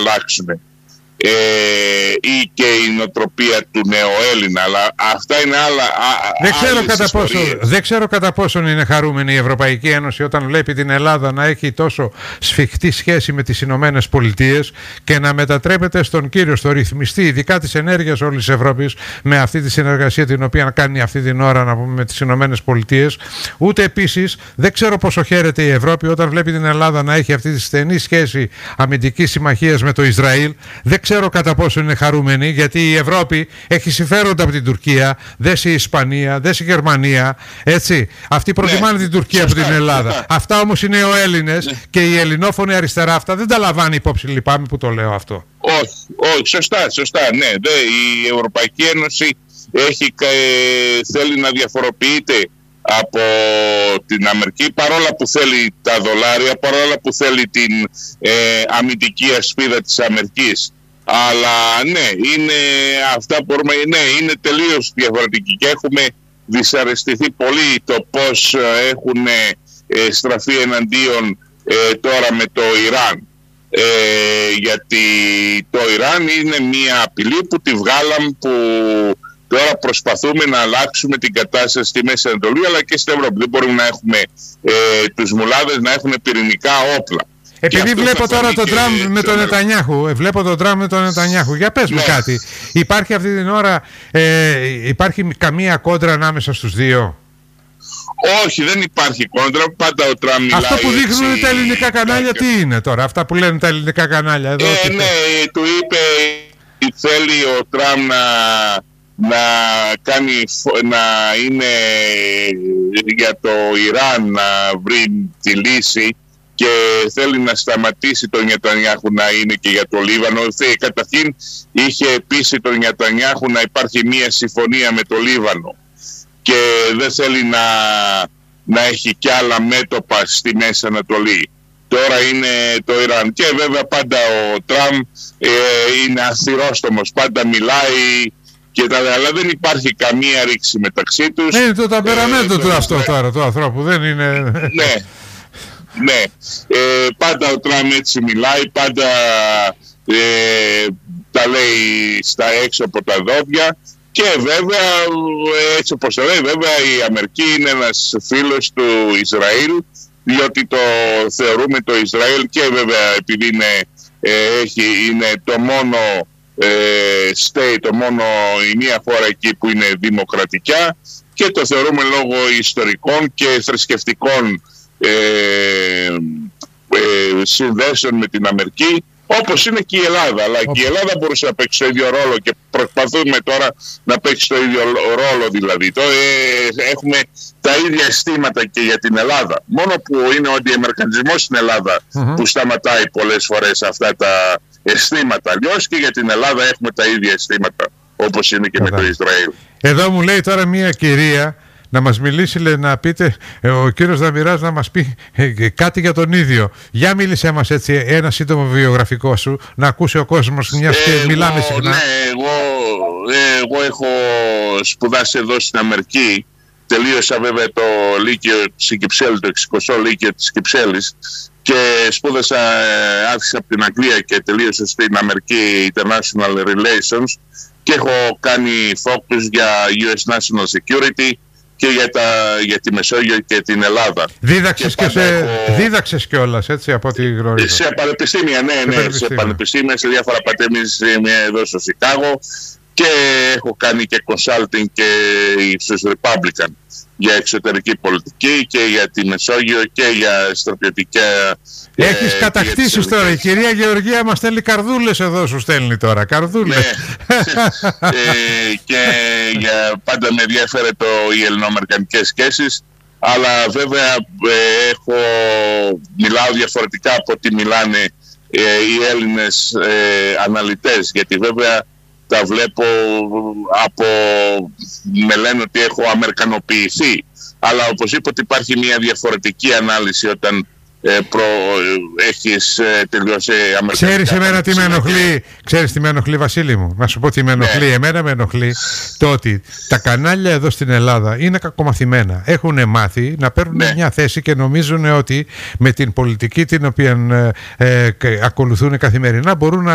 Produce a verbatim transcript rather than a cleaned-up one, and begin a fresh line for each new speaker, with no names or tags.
αλλάξουν ε, ή και η νοοτροπία του νεοέλληνα, αλλά αυτά είναι άλλα. Α,
δεν, ξέρω κατά πόσο, δεν ξέρω κατά πόσον είναι χαρούμενη η Ευρωπαϊκή Ένωση όταν βλέπει την Ελλάδα να έχει τόσο σφιχτή σχέση με τις Ηνωμένες Πολιτείες και να μετατρέπεται στον κύριο, στο ρυθμιστή, ειδικά της ενέργειας όλης της Ευρώπης, με αυτή τη συνεργασία την οποία κάνει αυτή την ώρα, να πούμε, με τις Ηνωμένες Πολιτείες. Ούτε επίσης δεν ξέρω πόσο χαίρεται η Ευρώπη όταν βλέπει την Ελλάδα να έχει αυτή τη στενή σχέση αμυντικής συμμαχίας με το Ισραήλ. Δεν ξέρω κατά πόσο είναι χαρούμενη, γιατί η Ευρώπη έχει συμφέροντα από την Τουρκία, δες η Ισπανία, δες η Γερμανία, έτσι. Αυτοί προτιμάνε ναι, την Τουρκία σωστά, από την Ελλάδα. Σωστά. Αυτά όμως είναι οι Έλληνες, ναι, και η ελληνόφωνη αριστερά αυτά δεν τα λαμβάνει υπόψη, λυπάμαι που το λέω αυτό.
Όχι, όχι, σωστά, σωστά, ναι. Δε, η Ευρωπαϊκή Ένωση έχει, ε, θέλει να διαφοροποιείται από την Αμερική, παρόλα που θέλει τα δολάρια, παρόλα που θέλει την ε, αμυντική ασπίδα της Αμερικής. Αλλά ναι, είναι αυτά που μπορούμε, ναι, είναι τελείως διαφορετική και έχουμε δυσαρεστηθεί πολύ το πώς έχουν ε, στραφεί εναντίον ε, τώρα με το Ιράν. Ε, γιατί το Ιράν είναι μια απειλή που τη βγάλαμε, που τώρα προσπαθούμε να αλλάξουμε την κατάσταση στη Μέση Ανατολή αλλά και στην Ευρώπη. Δεν μπορούμε να έχουμε ε, τους μουλάδες να έχουν πυρηνικά όπλα.
Επειδή βλέπω τώρα τον Τραμπ με τον Νετανιάχου, βλέπω τον Τραμπ με τον Νετανιάχου. Για πες μου, ναι, κάτι. Υπάρχει αυτή την ώρα, ε, υπάρχει καμία κόντρα ανάμεσα στους δύο?
Όχι, δεν υπάρχει κόντρα. Πάντα ο Τραμπ μιλάει.
Αυτό που δείχνουν έτσι, τα ελληνικά κανάλια, τι είναι τώρα? Αυτά που λένε τα ελληνικά κανάλια εδώ.
Ε, ναι, του είπε, θέλει ο Τραμπ να, να κάνει, να είναι για το Ιράν να βρει τη λύση και θέλει να σταματήσει τον Νετανιάχου να είναι και για το Λίβανο. Καταρχήν είχε πείσει τον Νετανιάχου να υπάρχει μια συμφωνία με το Λίβανο και δεν θέλει να, να έχει κι άλλα μέτωπα στη Μέση Ανατολή. Τώρα είναι το Ιράν. Και βέβαια πάντα ο Τραμπ ε, είναι αθυρόστομος, πάντα μιλάει και τα, αλλά δεν υπάρχει καμία ρήξη μεταξύ τους.
Είναι το ταμπεραμέντο ε, του αυτό τώρα, του ανθρώπου, δεν είναι...
Ναι. Ναι, ε, πάντα ο Τραμπ έτσι μιλάει, πάντα ε, τα λέει στα έξω από τα δόντια και βέβαια, έτσι όπως το λέει, βέβαια η Αμερική είναι ένας φίλος του Ισραήλ, διότι το θεωρούμε το Ισραήλ και βέβαια επειδή είναι, ε, έχει, είναι το μόνο ε, state, το μόνο, η μία χώρα εκεί που είναι δημοκρατικά και το θεωρούμε λόγω ιστορικών και θρησκευτικών Ε, ε, συνδέσεων με την Αμερική, όπως είναι και η Ελλάδα. Αλλά και η Ελλάδα μπορούσε να παίξει το ίδιο ρόλο και προσπαθούμε τώρα να παίξει το ίδιο ρόλο, δηλαδή το, ε, έχουμε τα ίδια αισθήματα και για την Ελλάδα, μόνο που είναι ο αντιαμερικανισμός στην Ελλάδα mm-hmm. που σταματάει πολλές φορές αυτά τα αισθήματα. Αλλιώς και για την Ελλάδα έχουμε τα ίδια αισθήματα, όπως είναι και Κατά. με το Ισραήλ.
Εδώ μου λέει τώρα μια κυρία να μας μιλήσει, λέει, να πείτε, ο κύριος Δαμηράς να μας πει ε, κάτι για τον ίδιο. Για μίλησέ μας έτσι ένα σύντομο βιογραφικό σου, να ακούσει ο κόσμος, μιας και ε, μιλάμε
εγώ,
συχνά.
Ναι, εγώ, ε, εγώ έχω σπουδάσει εδώ στην Αμερική. Τελείωσα βέβαια το Λύκειο της Κυψέλης, το εξηκοστό Λύκειο της Κυψέλης και σπούδασα, ε, άρχισα από την Αγγλία και τελείωσα στην Αμερική International Relations και έχω κάνει focus για γιου ες National Security και για, τα, για τη Μεσόγειο και την Ελλάδα.
Δίδαξες, και, και σε, έχω... δίδαξες κιόλας, έτσι, από ό,τι γνωρίζω.
Σε πανεπιστήμια, ναι, ναι, σε, σε πανεπιστήμια, σε διάφορα πανεπιστήμια εδώ στο Σικάγο και έχω κάνει και consulting και στους Republican για εξωτερική πολιτική και για τη Μεσόγειο και για στρατιωτικά.
Έχεις ε, κατακτήσεις τώρα. Η κυρία Γεωργία μας στέλνει καρδούλες εδώ, σου στέλνει τώρα. Καρδούλες.
Ναι. ε, και για, πάντα με ενδιαφέρε το, οι ελληνοαμερικανικές σχέσεις. Αλλά βέβαια ε, έχω, μιλάω διαφορετικά από ό,τι μιλάνε ε, οι Έλληνες ε, αναλυτές. Γιατί βέβαια τα βλέπω από, με λένε ότι έχω αμερικανοποιηθεί, αλλά οπωσδήποτε υπάρχει μια διαφορετική ανάλυση όταν ε, προ, ε, έχεις ε, τελειώσει αμερικανικά.
Ξέρεις εμένα τι με ενοχλεί, ξέρεις τι με ενοχλεί, Βασίλη μου, να σου πω τι με ενοχλεί. Ναι. Εμένα με ενοχλεί το ότι τα κανάλια εδώ στην Ελλάδα είναι κακομαθημένα. Έχουν μάθει να παίρνουν ναι. μια θέση και νομίζουν ότι με την πολιτική την οποία ε, ε, ακολουθούν καθημερινά μπορούν να